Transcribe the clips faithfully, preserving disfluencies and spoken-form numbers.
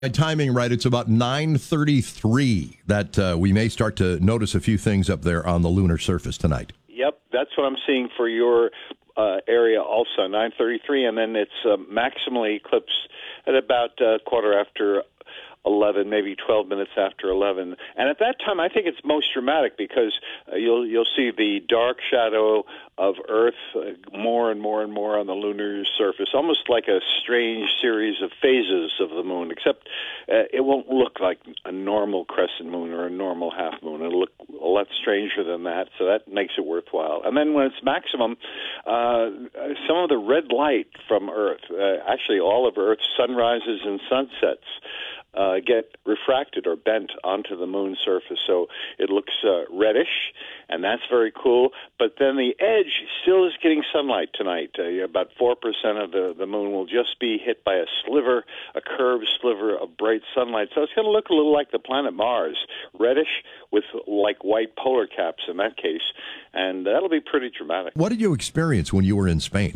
Timing right, it's about nine thirty-three that uh, we may start to notice a few things up there on the lunar surface tonight. Yep, that's what I'm seeing for your uh, area also, nine thirty-three, and then it's uh, maximally eclipsed at about uh, quarter after eleven, maybe twelve minutes after eleven. And at that time, I think it's most dramatic because uh, you'll you'll see the dark shadow of Earth uh, more and more and more on the lunar surface, almost like a strange series of phases of the moon, except uh, it won't look like a normal crescent moon or a normal half moon. It'll look a lot stranger than that, so that makes it worthwhile. And then when it's maximum, uh, some of the red light from Earth, uh, actually all of Earth's sunrises and sunsets, Uh, get refracted or bent onto the moon's surface, so it looks uh, reddish, and that's very cool. But then the edge still is getting sunlight tonight. Uh, about four percent of the, the moon will just be hit by a sliver, a curved sliver of bright sunlight. So it's going to look a little like the planet Mars, reddish with like white polar caps in that case, and that'll be pretty dramatic. What did you experience when you were in Spain?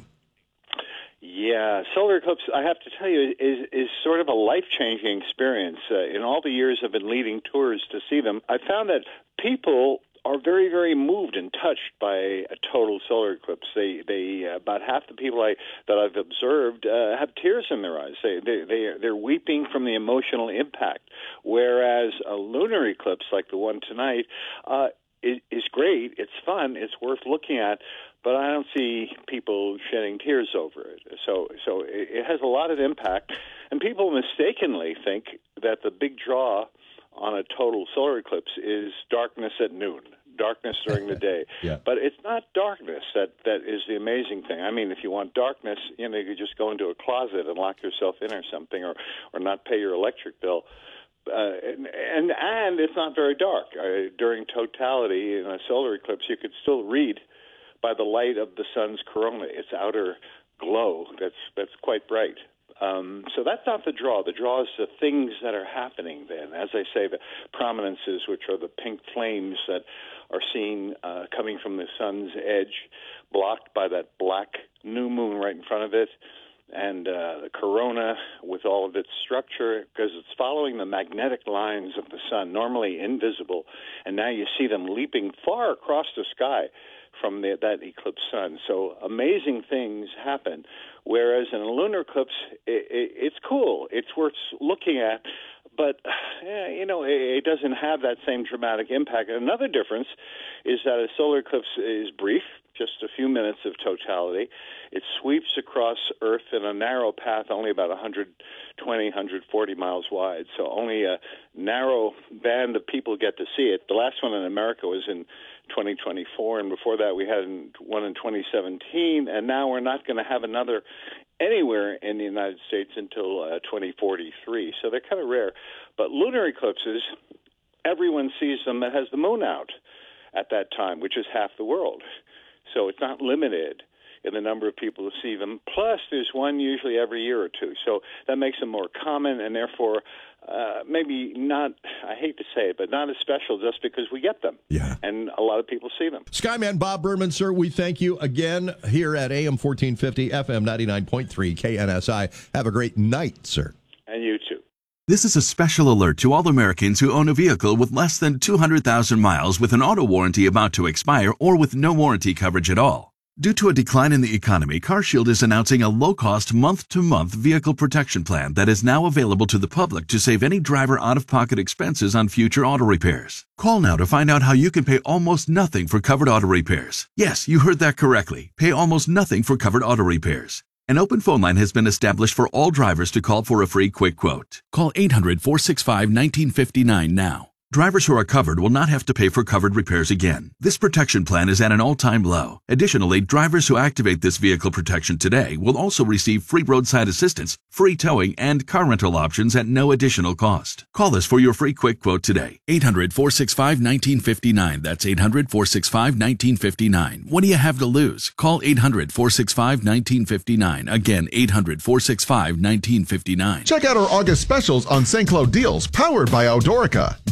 Yeah, solar eclipse, I have to tell you, is is sort of a life-changing experience. Uh, in all the years I've been leading tours to see them, I found that people are very, very moved and touched by a total solar eclipse. They, they uh, about half the people I that I've observed uh, have tears in their eyes. They, they, they they're weeping from the emotional impact. Whereas a lunar eclipse like the one tonight uh, is, is great. It's fun. It's worth looking at. But I don't see people shedding tears over it. So so it has a lot of impact. And people mistakenly think that the big draw on a total solar eclipse is darkness at noon, darkness during the day. Yeah. But it's not darkness that, that is the amazing thing. I mean, if you want darkness, you know, you could just go into a closet and lock yourself in or something, or, or not pay your electric bill. Uh, and, and and it's not very dark. Uh, during totality in a solar eclipse, you could still read by the light of the sun's corona, its outer glow. That's that's quite bright. Um, so that's not the draw. The draw is the things that are happening then. As I say, the prominences, which are the pink flames that are seen uh, coming from the sun's edge, blocked by that black new moon right in front of it, and uh, the corona with all of its structure, because it's following the magnetic lines of the sun, normally invisible, and now you see them leaping far across the sky from the, that eclipsed sun. So amazing things happen, whereas in a lunar eclipse, it, it, it's cool. It's worth looking at, but, eh, you know, it, it doesn't have that same dramatic impact. Another difference is that a solar eclipse is brief, just a few minutes of totality. It sweeps across Earth in a narrow path, only about one hundred twenty, one hundred forty miles wide, so only a narrow band of people get to see it. The last one in America was in twenty twenty-four, and before that we had one in twenty seventeen, and now we're not going to have another anywhere in the United States until uh, twenty forty-three, so they're kind of rare. But lunar eclipses, everyone sees them that has the moon out at that time, which is half the world. So it's not limited in the number of people who see them. Plus, there's one usually every year or two. So that makes them more common, and therefore uh, maybe not, I hate to say it, but not as special just because we get them. Yeah. And a lot of people see them. Skyman Bob Berman, sir, we thank you again here at A M fourteen fifty, F M ninety-nine point three, K N S I. Have a great night, sir. And you too. This is a special alert to all Americans who own a vehicle with less than two hundred thousand miles with an auto warranty about to expire or with no warranty coverage at all. Due to a decline in the economy, CarShield is announcing a low-cost month-to-month vehicle protection plan that is now available to the public to save any driver out-of-pocket expenses on future auto repairs. Call now to find out how you can pay almost nothing for covered auto repairs. Yes, you heard that correctly. Pay almost nothing for covered auto repairs. An open phone line has been established for all drivers to call for a free quick quote. Call eight hundred, four six five, one nine five nine now. Drivers who are covered will not have to pay for covered repairs again. This protection plan is at an all-time low. Additionally, drivers who activate this vehicle protection today will also receive free roadside assistance, free towing, and car rental options at no additional cost. Call us for your free quick quote today. eight hundred, four six five, one nine five nine. That's eight hundred, four six five, one nine five nine. What do you have to lose? Call eight hundred, four six five, one nine five nine. Again, eight hundred, four six five, one nine five nine. Check out our August specials on Saint Cloud deals powered by Eldorica.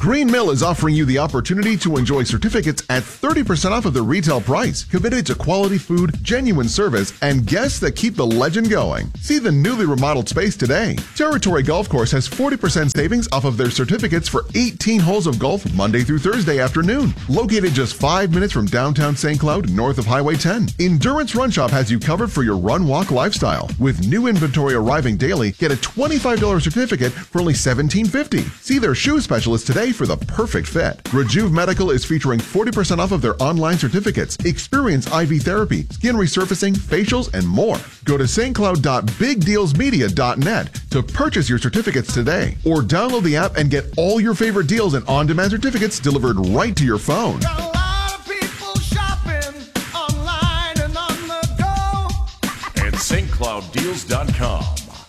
Green Mill is offering you the opportunity to enjoy certificates at thirty percent off of the retail price, committed to quality food, genuine service, and guests that keep the legend going. See the newly remodeled space today. Territory Golf Course has forty percent savings off of their certificates for eighteen holes of golf Monday through Thursday afternoon. Located just five minutes from downtown Saint Cloud, north of Highway ten. Endurance Run Shop has you covered for your run-walk lifestyle. With new inventory arriving daily, get a twenty-five dollars certificate for only seventeen fifty. See their shoe specialist today for the perfect fit. Rejuve Medical is featuring forty percent off of their online certificates. Experience I V therapy, skin resurfacing, facials, and more. Go to st cloud dot big deals media dot net to purchase your certificates today, or download the app and get all your favorite deals and on-demand certificates delivered right to your phone. Got a lot of people shopping online and on the go at st cloud deals dot com.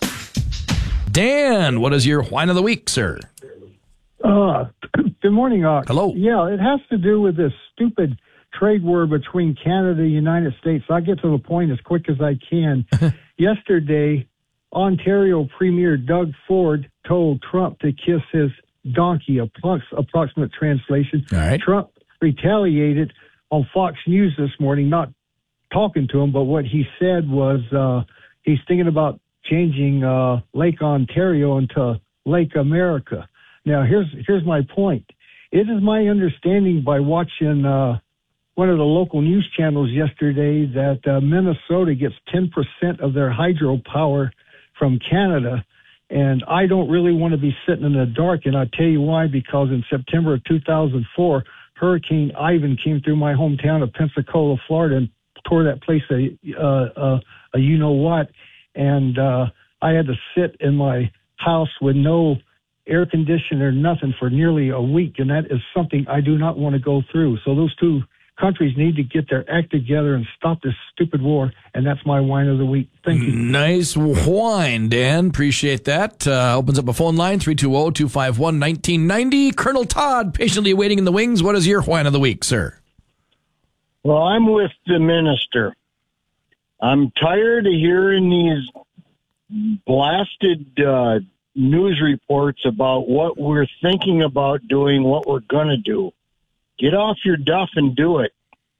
Dan, what is your wine of the week, sir? Uh, good morning, Ox. Hello. Yeah, it has to do with this stupid trade war between Canada and the United States. I'll get to the point as quick as I can. Yesterday, Ontario Premier Doug Ford told Trump to kiss his donkey, a approximate translation. All right. Trump retaliated on Fox News this morning, not talking to him, but what he said was uh, he's thinking about changing uh, Lake Ontario into Lake America. Now, here's here's my point. It is my understanding by watching uh, one of the local news channels yesterday that uh, Minnesota gets ten percent of their hydropower from Canada, and I don't really want to be sitting in the dark, and I'll tell you why, because in September of two thousand four, Hurricane Ivan came through my hometown of Pensacola, Florida, and tore that place a, uh, uh, a you-know-what, and uh, I had to sit in my house with no air conditioner, nothing for nearly a week, and that is something I do not want to go through. So those two countries need to get their act together and stop this stupid war, and that's my wine of the week. Thank you. Nice wine, Dan. Appreciate that. Uh, opens up a phone line, three two zero, two five one, one nine nine zero. Colonel Todd, patiently waiting in the wings. What is your wine of the week, sir? Well, I'm with the minister. I'm tired of hearing these blasted uh, news reports about what we're thinking about doing, what we're going to do. Get off your duff and do it.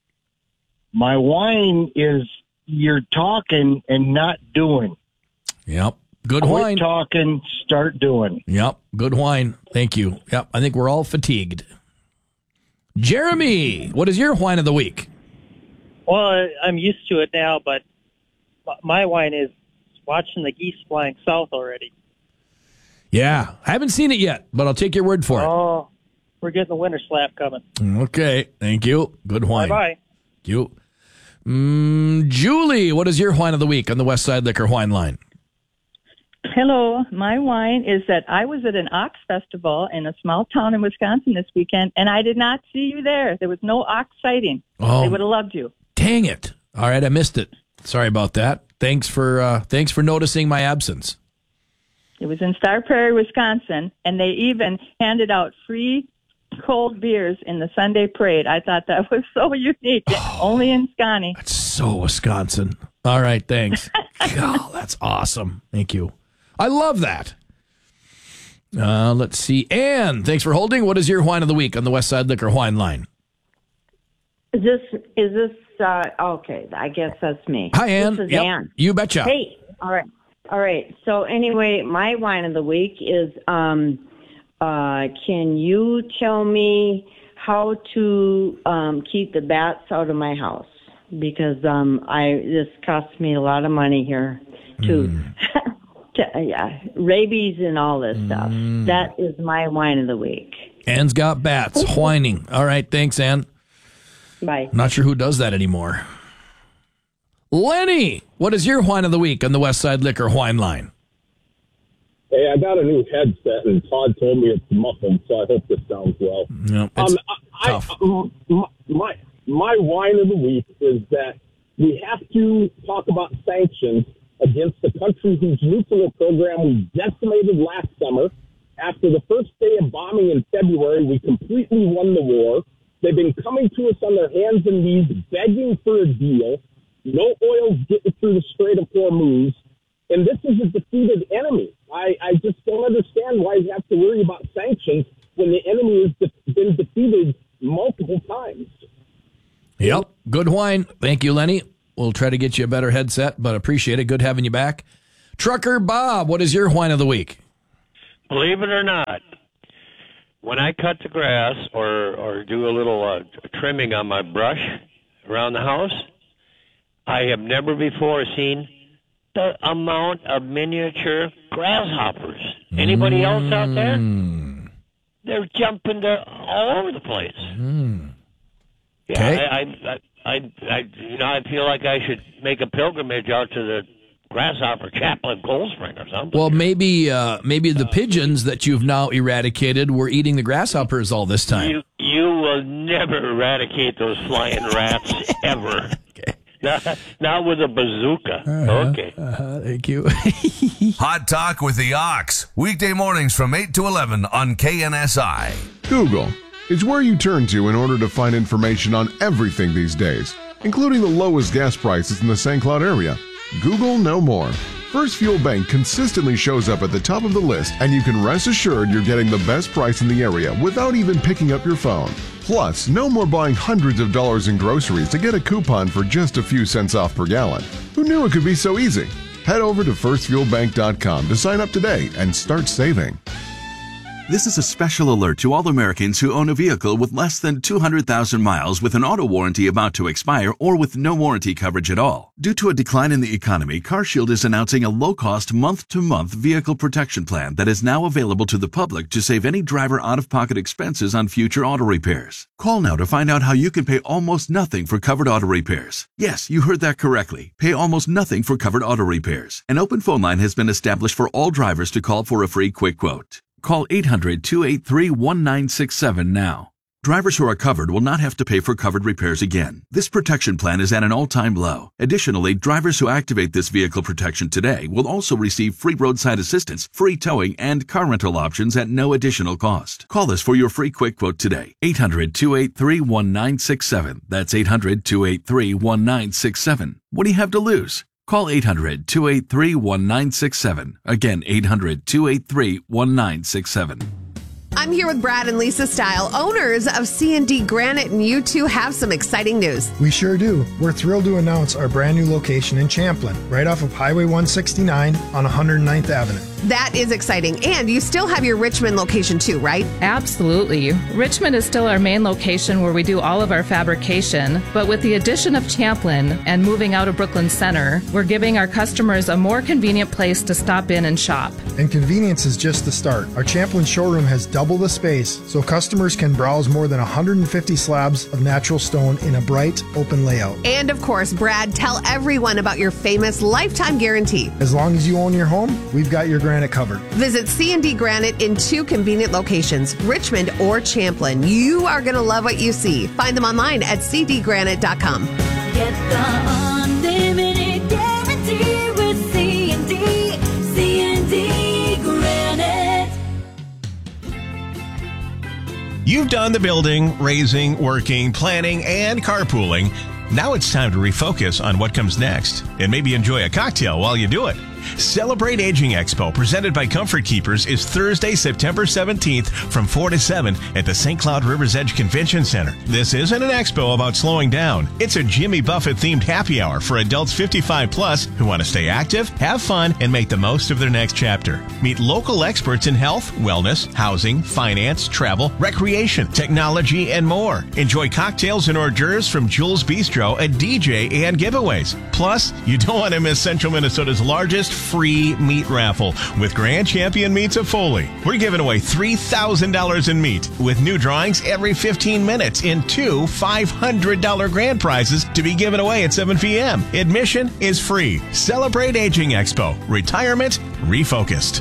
My wine is you're talking and not doing. Yep. Good Quit wine. talking, start doing. Yep. Good wine. Thank you. Yep. I think we're all fatigued. Jeremy, what is your wine of the week? Well, I'm used to it now, but my wine is watching the geese flying south already. Yeah. I haven't seen it yet, but I'll take your word for it. Oh, we're getting the winter slap coming. Okay. Thank you. Good wine. Bye-bye. Thank you. Mm, Julie, what is your wine of the week on the West Side Liquor Wine Line? Hello. My wine is that I was at an ox festival in a small town in Wisconsin this weekend, and I did not see you there. There was no ox sighting. Oh, they would have loved you. Dang it. All right, I missed it. Sorry about that. Thanks for uh, thanks for noticing my absence. It was in Star Prairie, Wisconsin, and they even handed out free cold beers in the Sunday parade. I thought that was so unique. Only in Scotty. That's so Wisconsin. All right, thanks. God, that's awesome. Thank you. I love that. Uh, let's see. Ann, thanks for holding. What is your wine of the week on the West Side Liquor Wine Line? Is this, is this, uh, okay, I guess that's me. Hi, Ann. This is Yep. Ann. You betcha. Hey, all right. All right. So anyway, my wine of the week is, um, uh, can you tell me how to, um, keep the bats out of my house? Because, um, I, this costs me a lot of money here to, mm. to yeah, rabies and all this mm. stuff. That is my wine of the week. Ann's got bats whining. All right. Thanks, Ann. Bye. Not sure who does that anymore. Lenny, what is your wine of the week on the West Side Liquor Wine Line? Hey, I got a new headset, and Todd told me it's muffled, so I hope this sounds well. No, it's um, I, tough. I, my, my wine of the week is that we have to talk about sanctions against the country whose nuclear program we decimated last summer. After the first day of bombing in February, we completely won the war. They've been coming to us on their hands and knees, begging for a deal. No oil's getting through the Strait of Hormuz. And this is a defeated enemy. I, I just don't understand why you have to worry about sanctions when the enemy is Good wine. Thank you, Lenny. We'll try to get you a better headset, but appreciate it. Good having you back. Trucker Bob, what is your wine of the week? Believe it or not, when I cut the grass or, or do a little uh, trimming on my brush around the house, I have never before seen the amount of miniature grasshoppers. Anybody mm. else out there? They're jumping to all over the place. Mm. Yeah, Okay. I, I, I, I, you know, I feel like I should make a pilgrimage out to the Grasshopper Chapel in Cold Spring or something. Well, maybe uh, maybe the pigeons that you've now eradicated were eating the grasshoppers all this time. You, you will never eradicate those flying rats ever. Okay. Not, not with a bazooka. Uh-huh. Okay. Uh-huh. Thank you. Hot Talk with the Ox. Weekday mornings from eight to eleven on K N S I. Google is where you turn to in order to find information on everything these days, including the lowest gas prices in the Saint Cloud area. Google no more. First Fuel Bank consistently shows up at the top of the list, and you can rest assured you're getting the best price in the area without even picking up your phone. Plus, no more buying hundreds of dollars in groceries to get a coupon for just a few cents off per gallon. Who knew it could be so easy? Head over to first fuel bank dot com to sign up today and start saving. This is a special alert to all Americans who own a vehicle with less than two hundred thousand miles with an auto warranty about to expire or with no warranty coverage at all. Due to a decline in the economy, CarShield is announcing a low-cost month-to-month vehicle protection plan that is now available to the public to save any driver out-of-pocket expenses on future auto repairs. Call now to find out how you can pay almost nothing for covered auto repairs. Yes, you heard that correctly. Pay almost nothing for covered auto repairs. An open phone line has been established for all drivers to call for a free quick quote. Call eight hundred, two eight three, one nine six seven now. Drivers who are covered will not have to pay for covered repairs again. This protection plan is at an all-time low. Additionally, drivers who activate this vehicle protection today will also receive free roadside assistance, free towing, and car rental options at no additional cost. Call us for your free quick quote today. eight hundred, two eight three, one nine six seven. That's eight hundred, two eight three, one nine six seven. What do you have to lose? Call eight hundred, two eight three, one nine six seven. Again, eight hundred, two eight three, one nine six seven. I'm here with Brad and Lisa Style, owners of C and D Granite, and you two have some exciting news. We sure do. We're thrilled to announce our brand new location in Champlin, right off of Highway one sixty-nine on one hundred ninth Avenue. That is exciting. And you still have your Richmond location too, right? Absolutely. Richmond is still our main location where we do all of our fabrication, but with the addition of Champlin and moving out of Brooklyn Center, we're giving our customers a more convenient place to stop in and shop. And convenience is just the start. Our Champlin showroom has double the space, so customers can browse more than one hundred fifty slabs of natural stone in a bright, open layout. And of course, Brad, tell everyone about your famous lifetime guarantee. As long as you own your home, we've got your granite covered. Visit C and D Granite in two convenient locations, Richmond or Champlin. You are going to love what you see. Find them online at c d granite dot com. Get the unlimited guarantee with C and D, C and D Granite. You've done the building, raising, working, planning, and carpooling. Now it's time to refocus on what comes next and maybe enjoy a cocktail while you do it. Celebrate Aging Expo, presented by Comfort Keepers, is Thursday, September seventeenth from four to seven at the Saint Cloud River's Edge Convention Center. This isn't an expo about slowing down. It's a Jimmy Buffett-themed happy hour for adults fifty-five plus who want to stay active, have fun, and make the most of their next chapter. Meet local experts in health, wellness, housing, finance, travel, recreation, technology, and more. Enjoy cocktails and hors d'oeuvres from Jules Bistro, a D J, and giveaways. Plus, you don't want to miss Central Minnesota's largest free meat raffle with Grand Champion Meats of Foley. We're giving away three thousand dollars in meat with new drawings every fifteen minutes in two five hundred dollars grand prizes to be given away at seven p.m. Admission is free. Celebrate Aging Expo. Retirement refocused.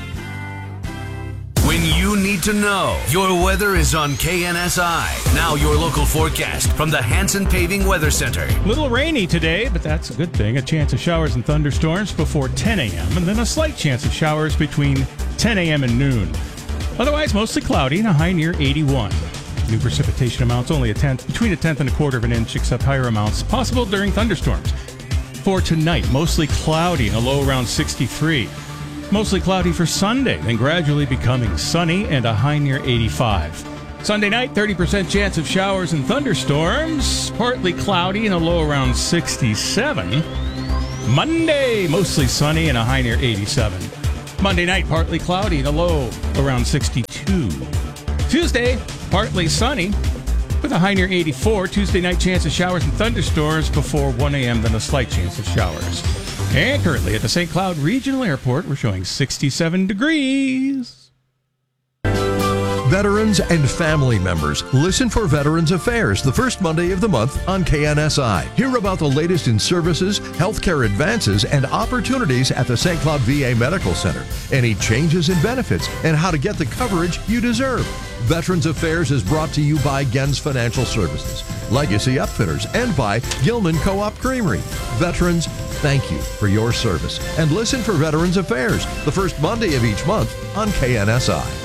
When you need to know, your weather is on K N S I. Now your local forecast from the Hanson Paving Weather Center. Little rainy today, but that's a good thing. A chance of showers and thunderstorms before ten a.m. and then a slight chance of showers between ten a.m. and noon. Otherwise, mostly cloudy and a high near eighty-one. New precipitation amounts only a tenth, between a tenth and a quarter of an inch, except higher amounts possible during thunderstorms. For tonight, mostly cloudy and a low around sixty-three. Mostly cloudy for Sunday, then gradually becoming sunny and a high near eighty-five. Sunday night, thirty percent chance of showers and thunderstorms. Partly cloudy and a low around sixty-seven. Monday, mostly sunny and a high near eighty-seven. Monday night, partly cloudy and a low around sixty-two. Tuesday, partly sunny with a high near eighty-four. Tuesday night, chance of showers and thunderstorms before one a.m., then a slight chance of showers. And currently at the Saint Cloud Regional Airport, we're showing sixty-seven degrees. Veterans and family members, listen for Veterans Affairs the first Monday of the month on K N S I. Hear about the latest in services, healthcare advances, and opportunities at the Saint Cloud V A Medical Center. Any changes in benefits and how to get the coverage you deserve. Veterans Affairs is brought to you by Gens Financial Services, Legacy Upfitters, and by Gilman Co-op Creamery. Veterans, thank you for your service. And listen for Veterans Affairs the first Monday of each month on K N S I.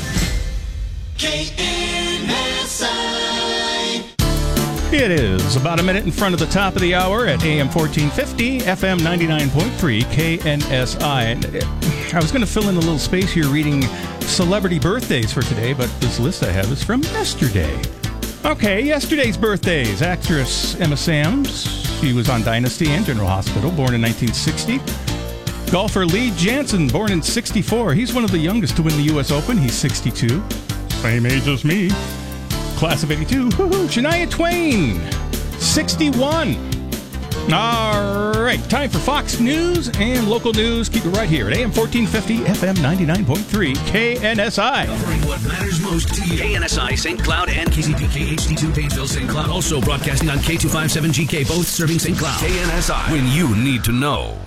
K N S I. It is about a minute in front of the top of the hour at A M fourteen fifty, F M ninety-nine point three, K N S I. And I was going to fill in a little space here reading celebrity birthdays for today, but this list I have is from yesterday. Okay, yesterday's birthdays. Actress Emma Samms. She was on Dynasty and General Hospital, born in nineteen sixty. Golfer Lee Janzen, born in sixty-four. He's one of the youngest to win the U S Open. He's sixty-two. Same age as me. Class of eighty-two. Woo-hoo. Shania Twain, sixty-one. All right, time for Fox News and local news. Keep it right here at A M fourteen fifty, F M ninety-nine point three, K N S I. Covering what matters most to you. K N S I, Saint Cloud, and K C P K H D two, Painesville, Saint Cloud. Also broadcasting on K two fifty-seven G K, both serving Saint Cloud. K N S I, when you need to know.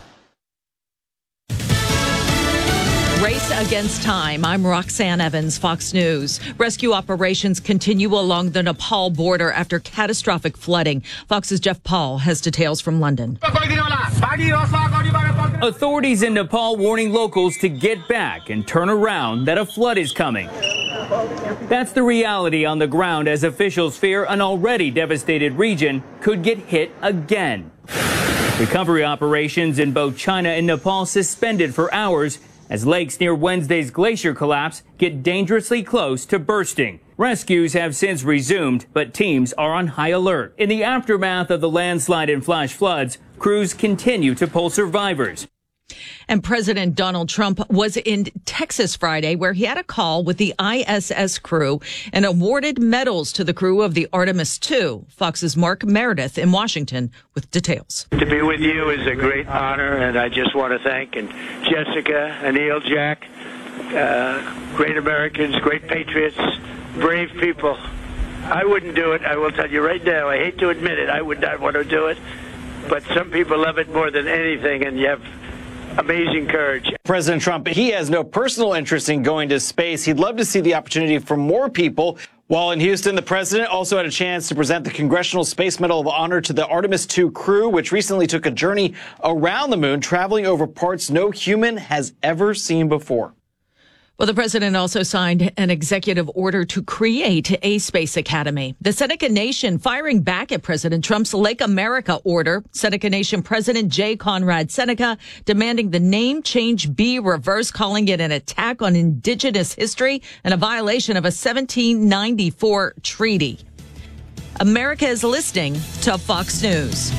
Race against time. I'm Roxanne Evans, Fox News. Rescue operations continue along the Nepal border after catastrophic flooding. Fox's Jeff Paul has details from London. Authorities in Nepal warning locals to get back and turn around, that a flood is coming. That's the reality on the ground as officials fear an already devastated region could get hit again. Recovery operations in both China and Nepal suspended for hours as lakes near Wednesday's glacier collapse get dangerously close to bursting. Rescues have since resumed, but teams are on high alert. In the aftermath of the landslide and flash floods, crews continue to pull survivors. And President Donald Trump was in Texas Friday, where he had a call with the I S S crew and awarded medals to the crew of the Artemis two. Fox's Mark Meredith in Washington with details. To be with you is a great honor, and I just want to thank and Jessica, Anil, Jack, uh, great Americans, great patriots, brave people. I wouldn't do it. I will tell you right now. I hate to admit it. I would not want to do it, but some people love it more than anything, and you have amazing courage. President Trump, he has no personal interest in going to space. He'd love to see the opportunity for more people. While in Houston, the president also had a chance to present the Congressional Space Medal of Honor to the Artemis two crew, which recently took a journey around the moon, traveling over parts no human has ever seen before. Well, the president also signed an executive order to create a space academy. The Seneca Nation firing back at President Trump's Lake America order. Seneca Nation President J. Conrad Seneca demanding the name change be reversed, calling it an attack on indigenous history and a violation of a seventeen ninety-four treaty. America is listening to Fox News.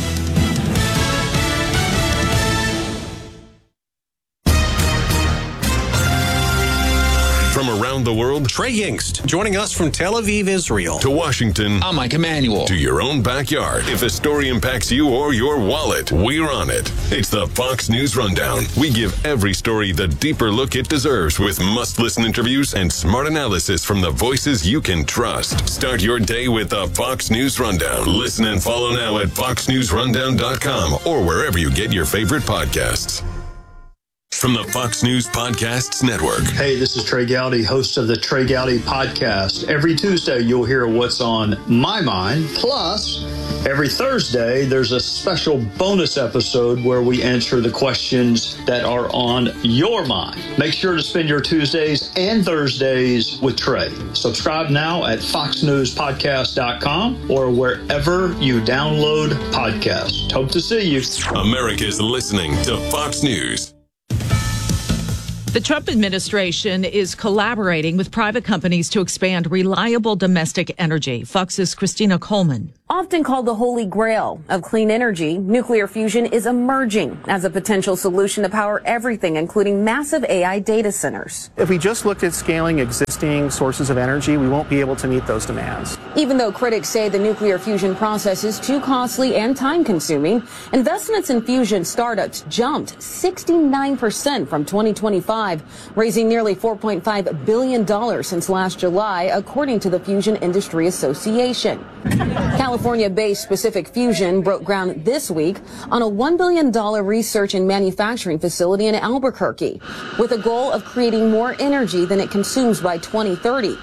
From around the world, Trey Yingst, joining us from Tel Aviv, Israel. To Washington. I'm Mike Emanuel. To your own backyard. If a story impacts you or your wallet, we're on it. It's the Fox News Rundown. We give every story the deeper look it deserves with must-listen interviews and smart analysis from the voices you can trust. Start your day with the Fox News Rundown. Listen and follow now at fox news rundown dot com or wherever you get your favorite podcasts. From the Fox News Podcasts Network. Hey, this is Trey Gowdy, host of the Trey Gowdy Podcast. Every Tuesday, you'll hear what's on my mind. Plus, every Thursday, there's a special bonus episode where we answer the questions that are on your mind. Make sure to spend your Tuesdays and Thursdays with Trey. Subscribe now at fox news podcast dot com or wherever you download podcasts. Hope to see you. America's listening to Fox News. The Trump administration is collaborating with private companies to expand reliable domestic energy. Fox's Christina Coleman. Often called the holy grail of clean energy, nuclear fusion is emerging as a potential solution to power everything, including massive A I data centers. If we just looked at scaling existing sources of energy, we won't be able to meet those demands. Even though critics say the nuclear fusion process is too costly and time-consuming, investments in fusion startups jumped sixty-nine percent from twenty twenty-five, raising nearly four point five billion dollars since last July, according to the Fusion Industry Association. California-based Pacific Fusion broke ground this week on a one billion dollars research and manufacturing facility in Albuquerque, with a goal of creating more energy than it consumes by twenty thirty.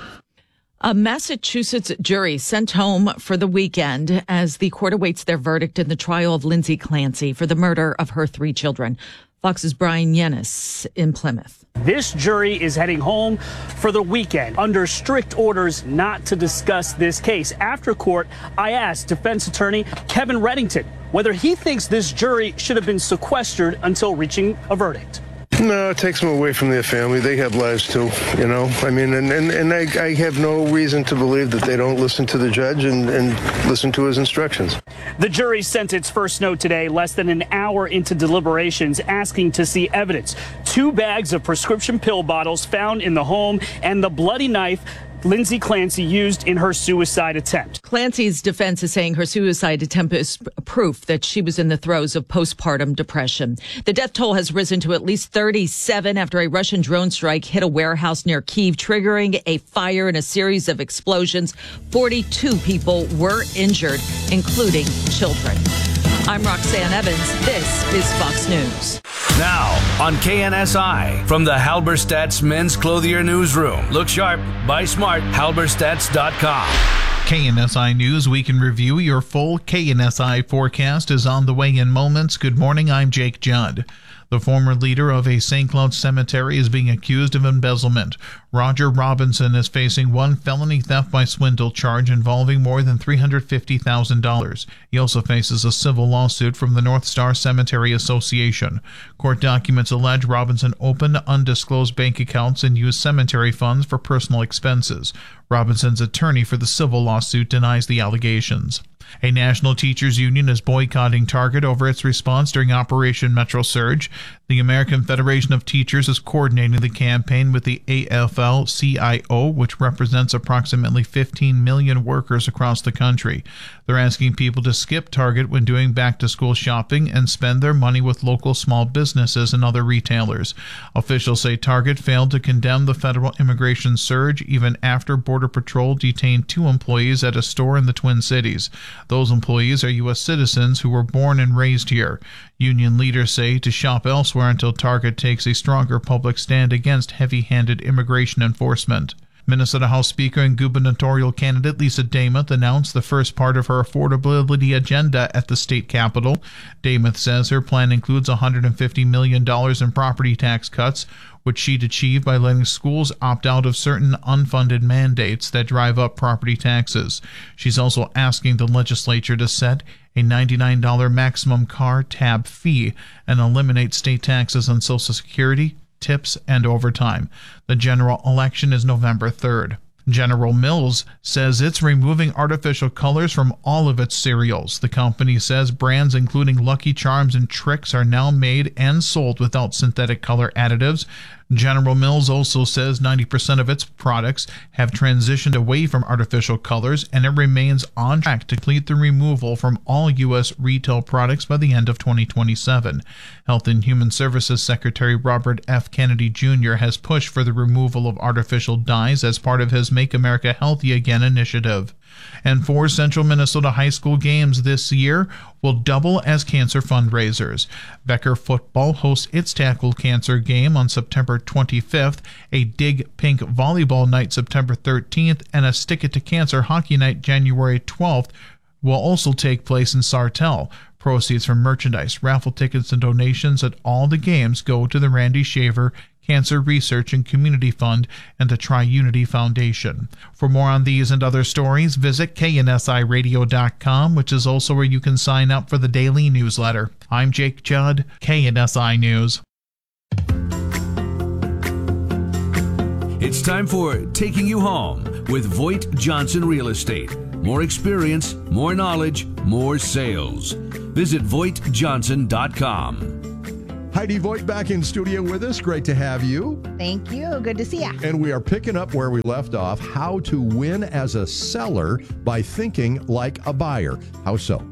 A Massachusetts jury sent home for the weekend as the court awaits their verdict in the trial of Lindsay Clancy for the murder of her three children. Fox's Brian Yennis in Plymouth. This jury is heading home for the weekend under strict orders not to discuss this case. After court, I asked defense attorney Kevin Reddington whether he thinks this jury should have been sequestered until reaching a verdict. No, it takes them away from their family. They have lives too, you know. I mean, and, and, and I, I have no reason to believe that they don't listen to the judge and, and listen to his instructions. The jury sent its first note today, less than an hour into deliberations, asking to see evidence. Two bags of prescription pill bottles found in the home and the bloody knife Lindsay Clancy used in her suicide attempt. Clancy's defense is saying her suicide attempt is proof that she was in the throes of postpartum depression. The death toll has risen to at least thirty-seven after a Russian drone strike hit a warehouse near Kyiv, triggering a fire and a series of explosions. forty-two people were injured, including children. I'm Roxanne Evans. This is Fox News. Now on K N S I from the Halberstadt's Men's Clothier Newsroom. Look sharp, buy smart, halberstadts dot com. K N S I News Week in Review. Your full K N S I forecast is on the way in moments. Good morning, I'm Jake Judd. The former leader of a Saint Cloud cemetery is being accused of embezzlement. Roger Robinson is facing one felony theft by swindle charge involving more than three hundred fifty thousand dollars. He also faces a civil lawsuit from the North Star Cemetery Association. Court documents allege Robinson opened undisclosed bank accounts and used cemetery funds for personal expenses. Robinson's attorney for the civil lawsuit denies the allegations. A national teachers union is boycotting Target over its response during Operation Metro Surge. The American Federation of Teachers is coordinating the campaign with the A F L C I O, which represents approximately fifteen million workers across the country. They're asking people to skip Target when doing back-to-school shopping and spend their money with local small businesses and other retailers. Officials say Target failed to condemn the federal immigration surge even after Border Patrol detained two employees at a store in the Twin Cities. Those employees are U S citizens who were born and raised here. Union leaders say to shop elsewhere until Target takes a stronger public stand against heavy-handed immigration enforcement. Minnesota House Speaker and gubernatorial candidate Lisa Demuth announced the first part of her affordability agenda at the state capitol. Demuth says her plan includes one hundred fifty million dollars in property tax cuts, which she'd achieve by letting schools opt out of certain unfunded mandates that drive up property taxes. She's also asking the legislature to set a ninety-nine dollars maximum car tab fee and eliminate state taxes on Social Security, tips, and overtime. The general election is November third. General Mills says it's removing artificial colors from all of its cereals. The company says brands including Lucky Charms and Trix are now made and sold without synthetic color additives. General Mills also says ninety percent of its products have transitioned away from artificial colors, and it remains on track to complete the removal from all U S retail products by the end of twenty twenty-seven. Health and Human Services Secretary Robert F. Kennedy Junior has pushed for the removal of artificial dyes as part of his Make America Healthy Again initiative. And four Central Minnesota high school games this year will double as cancer fundraisers. Becker football hosts its Tackle Cancer game on September twenty-fifth, a Dig Pink volleyball night September thirteenth, and a Stick It to Cancer hockey night January twelfth will also take place in Sartell. Proceeds from merchandise, raffle tickets, and donations at all the games go to the Randy Shaver Cancer Research and Community Fund and the Tri-Unity Foundation. For more on these and other stories, visit K N S I radio dot com, which is also where you can sign up for the daily newsletter. I'm Jake Judd, K N S I News. It's time for Taking You Home with Voight Johnson Real Estate. More experience, more knowledge, more sales. Visit voight johnson dot com. Heidi Voight back in studio with us. Great to have you. Thank you. Good to see you. And we are picking up where we left off, how to win as a seller by thinking like a buyer. How so?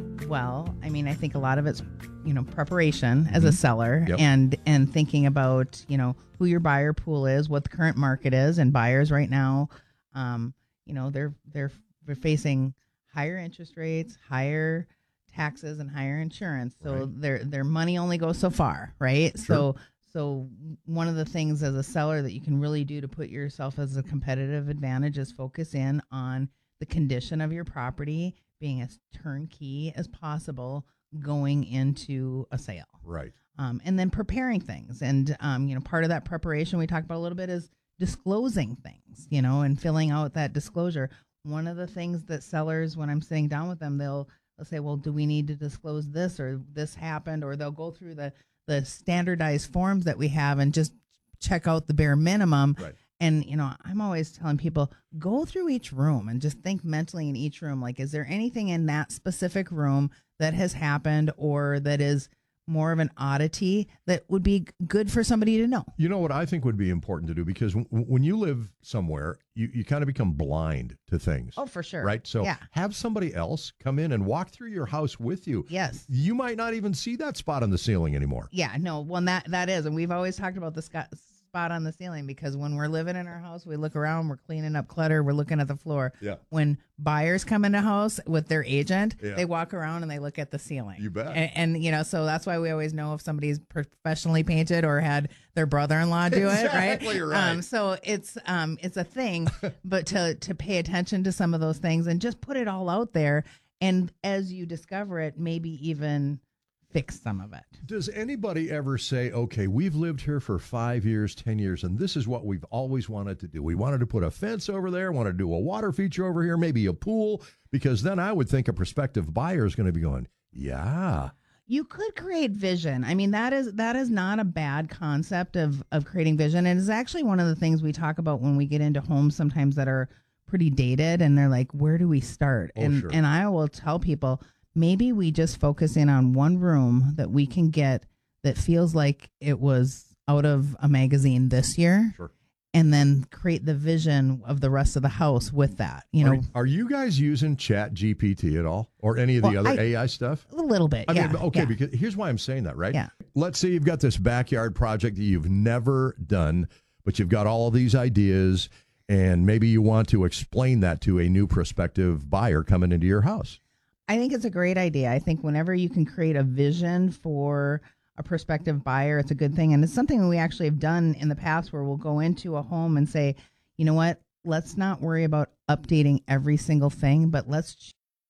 Well, I mean, I think a lot of it's, you know, preparation as a Mm-hmm. seller Yep. and and thinking about, you know, who your buyer pool is, what the current market is, and buyers right now, um, you know, they're they're they're facing higher interest rates, higher taxes, and higher insurance. So Right. their their money only goes so far, right? Sure. So so one of the things as a seller that you can really do to put yourself as a competitive advantage is focus in on the condition of your property, being as turnkey as possible going into a sale. Right. Um, and then preparing things. And, um, you know, part of that preparation we talked about a little bit is disclosing things, you know, and filling out that disclosure. One of the things that sellers, when I'm sitting down with them, they'll, they'll say, well, do we need to disclose this or this happened? Or they'll go through the, the standardized forms that we have and just check out the bare minimum. Right. And, you know, I'm always telling people, go through each room and just think mentally in each room. Like, is there anything in that specific room that has happened or that is more of an oddity that would be good for somebody to know? You know what I think would be important to do, because w- when you live somewhere, you, you kind of become blind to things. Oh, for sure. Right? So Yeah. have somebody else come in and walk through your house with you. Yes. You might not even see that spot on the ceiling anymore. Yeah, no, well, that that is. And we've always talked about the sc- spot on the ceiling because when we're living in our house, we look around, we're cleaning up clutter, we're looking at the floor. Yeah. When buyers come into house with their agent, Yeah. they walk around and they look at the ceiling. You bet. And, and, you know, so that's why we always know if somebody's professionally painted or had their brother-in-law do Exactly it, right? right. Um, so it's um, it's a thing, but to to pay attention to some of those things and just put it all out there. And as you discover it, maybe even fix some of it. Does anybody ever say, okay, we've lived here for five years, ten years, and this is what we've always wanted to do. We wanted to put a fence over there, wanted to do a water feature over here, maybe a pool, because then I would think a prospective buyer is going to be going, yeah. You could create vision. I mean, that is that is not a bad concept of of creating vision. And it's actually one of the things we talk about when we get into homes sometimes that are pretty dated and they're like, where do we start? Oh, and sure. and I will tell people, maybe we just focus in on one room that we can get that feels like it was out of a magazine this year. Sure. And then create the vision of the rest of the house with that. You know, Are, are you guys using Chat G P T at all, or any of the Well, other I- A I stuff? a little bit. I yeah. mean, okay, yeah. because here's why I'm saying that, right? Yeah. Let's say you've got this backyard project that you've never done, but you've got all of these ideas, and maybe you want to explain that to a new prospective buyer coming into your house. I think it's a great idea. I think whenever you can create a vision for a prospective buyer, it's a good thing. And it's something that we actually have done in the past where we'll go into a home and say, you know what, let's not worry about updating every single thing, but let's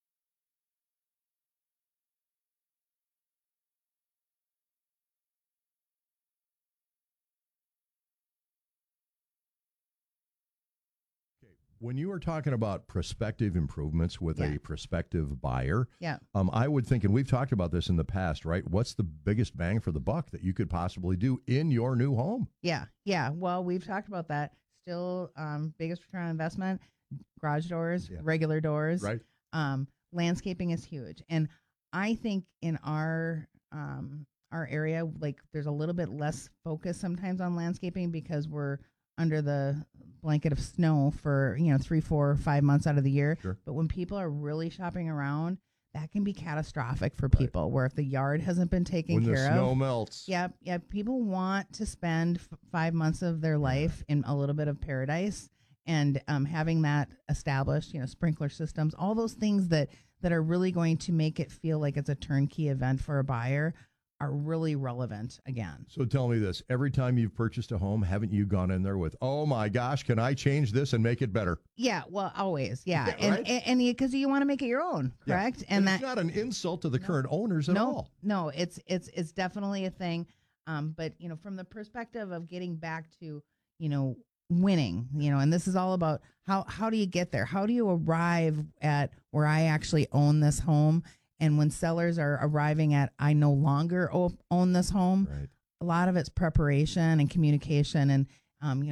When you are talking about prospective improvements with Yeah. a prospective buyer, Yeah. um, I would think, and we've talked about this in the past, right? What's the biggest bang for the buck that you could possibly do in your new home? Yeah, yeah. Well, we've talked about that. Still, um, biggest return on investment: garage doors, Yeah. regular doors. Right. Um, landscaping is huge, and I think in our um, our area, like there's a little bit less focus sometimes on landscaping because we're under the blanket of snow for you know three, four, five months out of the year. Sure. But when people are really shopping around, that can be catastrophic for people. Where if the yard hasn't been taken When the care snow of, melts. Yep, yep. People want to spend f- five months of their life in a little bit of paradise, and um, having that established, you know, sprinkler systems, all those things that that are really going to make it feel like it's a turnkey event for a buyer are really relevant again. So tell me this, every time you've purchased a home, haven't you gone in there with, oh my gosh, can I change this and make it better? Yeah, well, always, yeah, Yeah, and right? and and because you, want to make it your own, Yeah. correct? And, that it's not an insult to the current owners at no, all. No, it's it's it's definitely a thing. Um, but you know, from the perspective of getting back to, you know, winning, you know, and this is all about how how do you get there? How do you arrive at where I actually own this home? And when sellers are arriving at I no longer o- own this home, Right. a lot of it's preparation and communication and um, you know,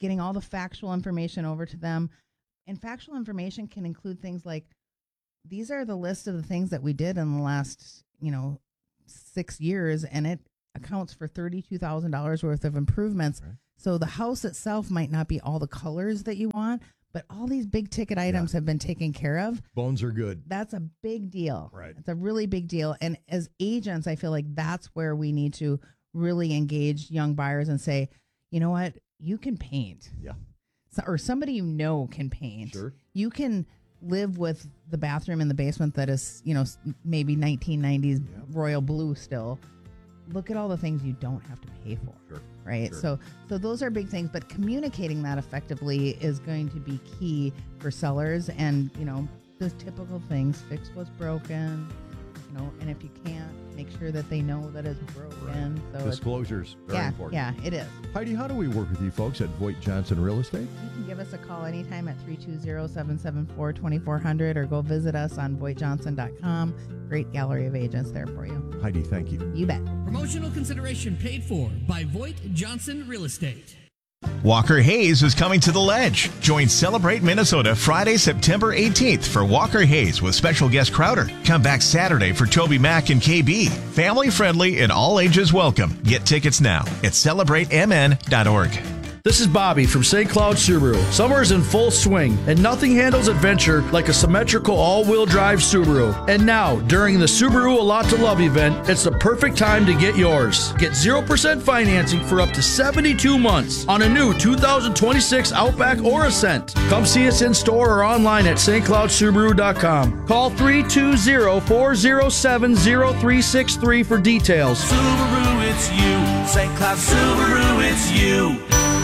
getting all the factual information over to them. And factual information can include things like, these are the list of the things that we did in the last, you know, six years, and it accounts for thirty-two thousand dollars worth of improvements. Right. So the house itself might not be all the colors that you want, but all these big ticket items yeah. have been taken care of. Bones are good. That's a big deal. Right. It's a really big deal. And as agents, I feel like that's where we need to really engage young buyers and say, you know what, you can paint. Yeah. So, or somebody you know can paint. Sure. You can live with the bathroom in the basement that is, you know, maybe nineteen nineties yep. royal blue still. Look at all the things you don't have to pay for. Sure. Right. Sure. So, so those are big things, but communicating that effectively is going to be key for sellers. And, you know, the typical things, fix what's broken, you know, and if you can't, make sure that they know that it's broken. Right. So disclosures, very yeah, important. Yeah, it is. Heidi, how do we work with you folks at Voigt Johnson Real Estate? You can give us a call anytime at three two zero, seven seven four, two four zero zero or go visit us on voigt johnson dot com. Great gallery of agents there for you. Heidi, thank you. You bet. Promotional consideration paid for by Voigt Johnson Real Estate. Walker Hayes is coming to the Ledge. Join Celebrate Minnesota Friday, September eighteenth for Walker Hayes with special guest Crowder. Come back Saturday for Toby Mac and K B. Family friendly and all ages welcome. Get tickets now at celebrate m n dot org. This is Bobby from Saint Cloud Subaru. Summer is in full swing, and nothing handles adventure like a symmetrical all-wheel drive Subaru. And now, during the Subaru A Lot to Love event, it's the perfect time to get yours. Get zero percent financing for up to seventy-two months on a new two thousand twenty-six Outback or Ascent. Come see us in store or online at st cloud subaru dot com. Call three two zero, four zero seven, zero three six three for details. Subaru, it's you. Saint Cloud Subaru, it's you.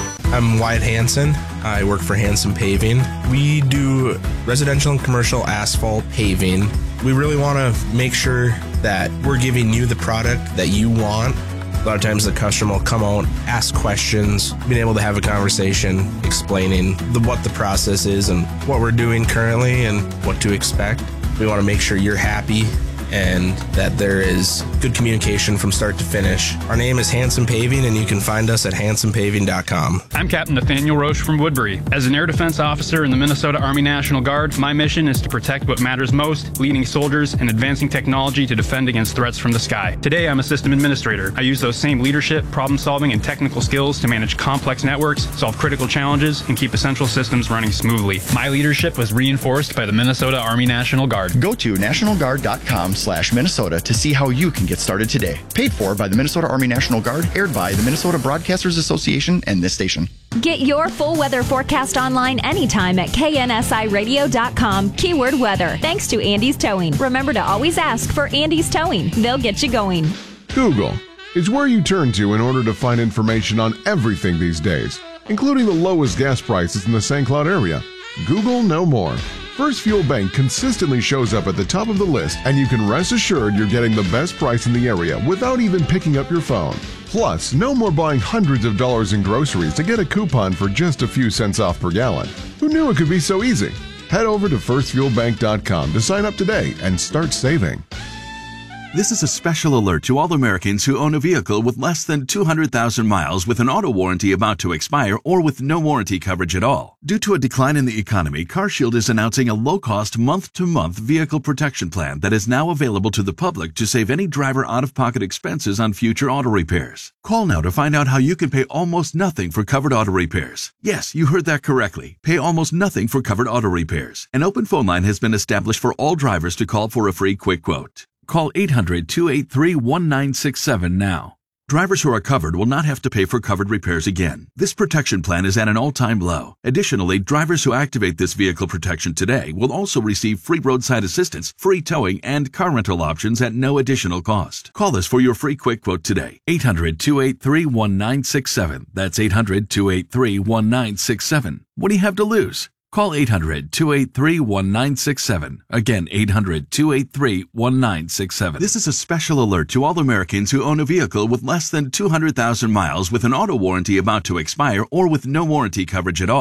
I'm Wyatt Hansen. I work for Hansen Paving. We do residential and commercial asphalt paving. We really want to make sure that we're giving you the product that you want. A lot of times the customer will come out, ask questions, being able to have a conversation explaining the, what the process is and what we're doing currently and what to expect. We want to make sure you're happy and that there is good communication from start to finish. Our name is Hansen Paving, and you can find us at hansen paving dot com. I'm Captain Nathaniel Roche from Woodbury. As an air defense officer in the Minnesota Army National Guard, my mission is to protect what matters most, leading soldiers and advancing technology to defend against threats from the sky. Today, I'm a system administrator. I use those same leadership, problem-solving, and technical skills to manage complex networks, solve critical challenges, and keep essential systems running smoothly. My leadership was reinforced by the Minnesota Army National Guard. Go to national guard dot com slash Minnesota to see how you can get started today. Paid for by the Minnesota Army National Guard, aired by the Minnesota Broadcasters Association and this station. Get your full weather forecast online anytime at K N S I radio dot com, keyword weather. Thanks to Andy's Towing. Remember to always ask for Andy's Towing. They'll get you going. Google is where you turn to in order to find information on everything these days, including the lowest gas prices in the Saint Cloud area. Google no more. First Fuel Bank consistently shows up at the top of the list, and you can rest assured you're getting the best price in the area without even picking up your phone. Plus, no more buying hundreds of dollars in groceries to get a coupon for just a few cents off per gallon. Who knew it could be so easy? Head over to first fuel bank dot com to sign up today and start saving. This is a special alert to all Americans who own a vehicle with less than two hundred thousand miles with an auto warranty about to expire or with no warranty coverage at all. Due to a decline in the economy, CarShield is announcing a low-cost month-to-month vehicle protection plan that is now available to the public to save any driver out-of-pocket expenses on future auto repairs. Call now to find out how you can pay almost nothing for covered auto repairs. Yes, you heard that correctly. Pay almost nothing for covered auto repairs. An open phone line has been established for all drivers to call for a free quick quote. Call eight hundred, two eight three, one nine six seven now. Drivers who are covered will not have to pay for covered repairs again. This protection plan is at an all-time low. Additionally, drivers who activate this vehicle protection today will also receive free roadside assistance, free towing, and car rental options at no additional cost. Call us for your free quick quote today. eight hundred, two eight three, one nine six seven. That's eight hundred, two eight three, one nine six seven. What do you have to lose? Call eight hundred, two eight three, one nine six seven. Again, eight hundred, two eight three, one nine six seven. This is a special alert to all Americans who own a vehicle with less than two hundred thousand miles with an auto warranty about to expire or with no warranty coverage at all.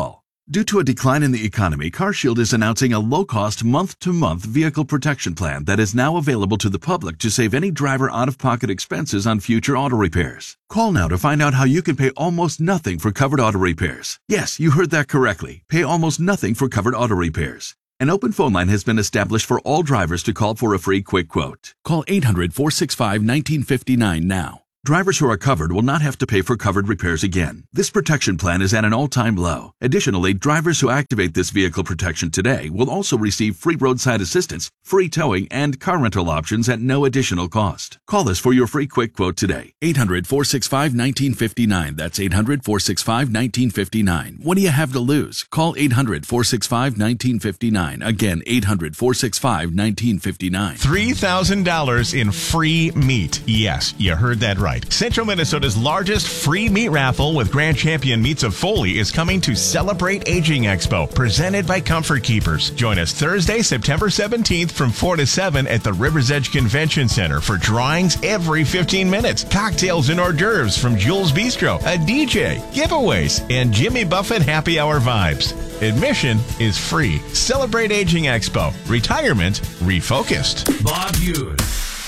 Due to a decline in the economy, CarShield is announcing a low-cost month-to-month vehicle protection plan that is now available to the public to save any driver out-of-pocket expenses on future auto repairs. Call now to find out how you can pay almost nothing for covered auto repairs. Yes, you heard that correctly. Pay almost nothing for covered auto repairs. An open phone line has been established for all drivers to call for a free quick quote. Call eight hundred, four six five, one nine five nine now. Drivers who are covered will not have to pay for covered repairs again. This protection plan is at an all-time low. Additionally, drivers who activate this vehicle protection today will also receive free roadside assistance, free towing, and car rental options at no additional cost. Call us for your free quick quote today. eight hundred, four six five, one nine five nine. That's eight hundred, four six five, one nine five nine. What do you have to lose? Call eight hundred, four six five, one nine five nine. Again, eight hundred, four six five, one nine five nine. three thousand dollars in free meat. Yes, you heard that right. Central Minnesota's largest free meat raffle with Grand Champion Meats of Foley is coming to Celebrate Aging Expo, presented by Comfort Keepers. Join us Thursday, September seventeenth from four to seven at the Rivers Edge Convention Center for drawings every fifteen minutes, cocktails and hors d'oeuvres from Jules Bistro, a D J, giveaways, and Jimmy Buffett happy hour vibes. Admission is free. Celebrate Aging Expo. Retirement refocused. Bob Hughes.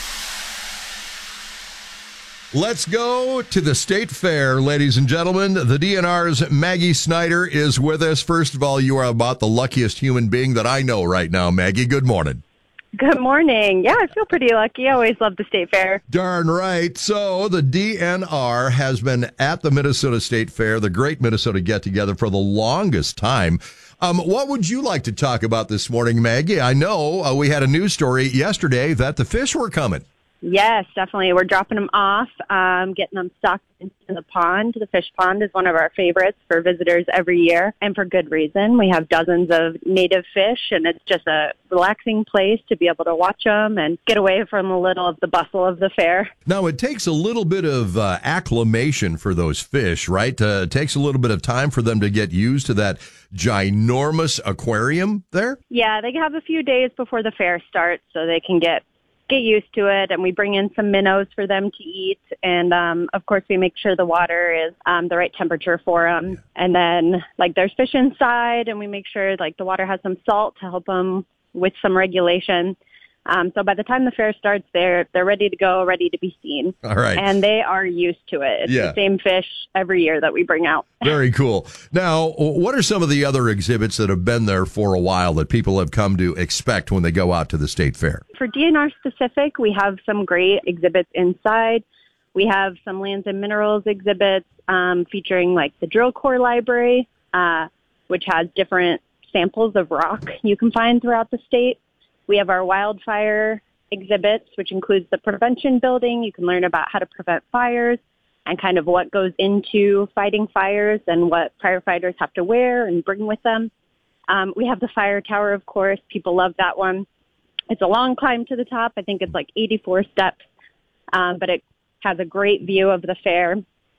Let's go to the State Fair, ladies and gentlemen. The D N R's Maggie Snyder is with us. First of all, you are about the luckiest human being that I know right now, Maggie. Good morning. Good morning. Yeah, I feel pretty lucky. I always love the State Fair. Darn right. So the D N R has been at the Minnesota State Fair, the Great Minnesota Get-Together, for the longest time. Um, what would you like to talk about this morning, Maggie? I know uh, we had a news story yesterday that the fish were coming. Yes, definitely. We're dropping them off, um, getting them stocked into the pond. The fish pond is one of our favorites for visitors every year, and for good reason. We have dozens of native fish, and it's just a relaxing place to be able to watch them and get away from a little of the bustle of the fair. Now, it takes a little bit of uh, acclimation for those fish, right? Uh, it takes a little bit of time for them to get used to that ginormous aquarium there? Yeah, they have a few days before the fair starts so they can get get used to it, and we bring in some minnows for them to eat, and um of course we make sure the water is um the right temperature for them. And then like there's fish inside, and we make sure like the water has some salt to help them with some regulation. Um, so by the time the fair starts, they're they're ready to go, ready to be seen. All right. And they are used to it. It's Yeah. the same fish every year that we bring out. Very cool. Now, what are some of the other exhibits that have been there for a while that people have come to expect when they go out to the State Fair? For D N R specific, we have some great exhibits inside. We have some lands and minerals exhibits um, featuring like the drill core library, uh, which has different samples of rock you can find throughout the state. We have our wildfire exhibits, which includes the prevention building. You can learn about how to prevent fires and kind of what goes into fighting fires and what firefighters have to wear and bring with them. Um, we have the fire tower, of course. People love that one. It's a long climb to the top. I think it's like eighty-four steps, um, but it has a great view of the fair.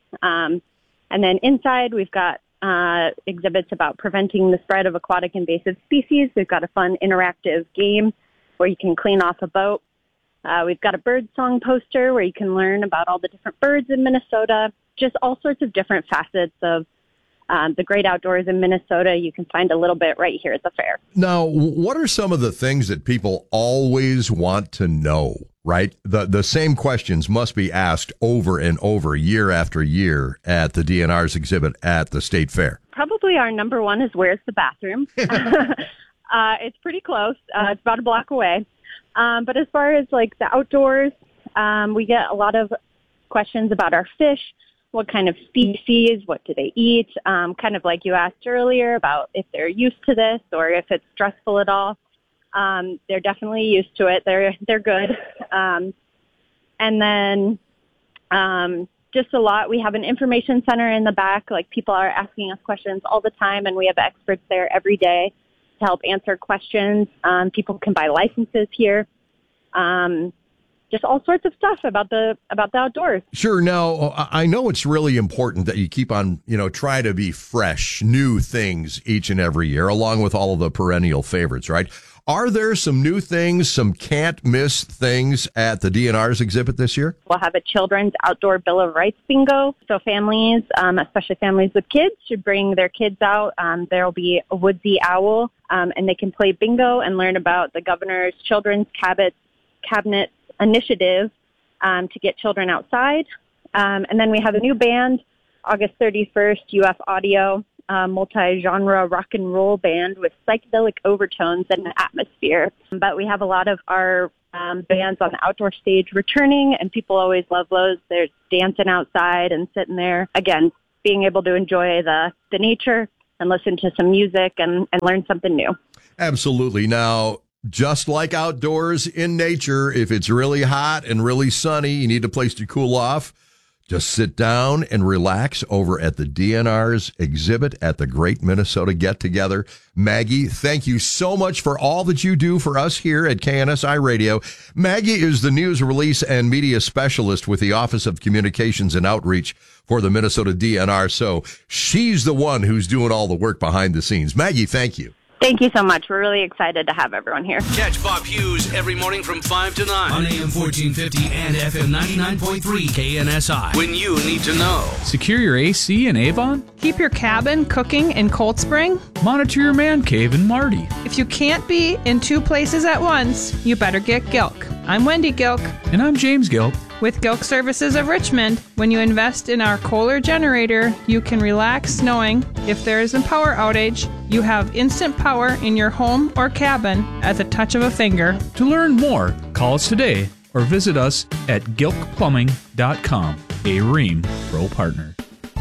Um, and then inside, we've got uh, exhibits about preventing the spread of aquatic invasive species. We've got a fun interactive game where you can clean off a boat. Uh, we've got a bird song poster where you can learn about all the different birds in Minnesota, just all sorts of different facets of um, the great outdoors in Minnesota. You can find a little bit right here at the fair. Now, what are some of the things that people always want to know, right? The the same questions must be asked over and over, year after year, at the D N R's exhibit at the State Fair. Probably our number one is, where's the bathroom? uh, it's pretty close. Uh, it's about a block away. Um, but as far as like the outdoors, um, we get a lot of questions about our fish. What kind of species? What do they eat? Um, kind of like you asked earlier about if they're used to this or if it's stressful at all. Um, they're definitely used to it. They're they're good. Um, and then um, just a lot. We have an information center in the back. Like people are asking us questions all the time, and we have experts there every day to help answer questions. Um, people can buy licenses here. Um, just all sorts of stuff about the about the outdoors. Sure. Now, I know it's really important that you keep on, you know, try to be fresh, new things each and every year, along with all of the perennial favorites, right? Are there some new things, some can't-miss things at the D N R's exhibit this year? We'll have a children's outdoor Bill of Rights bingo. So families, um, especially families with kids, should bring their kids out. Um, there will be a woodsy owl, um, and they can play bingo and learn about the governor's children's cabinet, cabinet initiative um, to get children outside. Um, and then we have a new band, August thirty-first, U F Audio, uh, multi-genre rock and roll band with psychedelic overtones and an atmosphere. But we have a lot of our um, bands on the outdoor stage returning, and people always love those. They're dancing outside and sitting there. Again, being able to enjoy the, the nature and listen to some music and, and learn something new. Absolutely. Now, just like outdoors in nature, if it's really hot and really sunny, you need a place to cool off. Just sit down and relax over at the D N R's exhibit at the Great Minnesota Get Together. Maggie, thank you so much for all that you do for us here at K N S I Radio. Maggie is the news release and media specialist with the Office of Communications and Outreach for the Minnesota D N R. So she's the one who's doing all the work behind the scenes. Maggie, thank you. Thank you so much. We're really excited to have everyone here. Catch Bob Hughes every morning from five to nine on A M fourteen fifty and F M ninety-nine point three K N S I. When you need to know. Secure your A C in Avon? Keep your cabin cooking in Cold Spring? Monitor your man cave in Marty. If you can't be in two places at once, you better get Gilk. I'm Wendy Gilk. And I'm James Gilk. With Gilk Services of Richmond, when you invest in our Kohler generator, you can relax knowing if there is a power outage, you have instant power in your home or cabin at the touch of a finger. To learn more, call us today or visit us at gilk plumbing dot com, a Rheem Pro partner.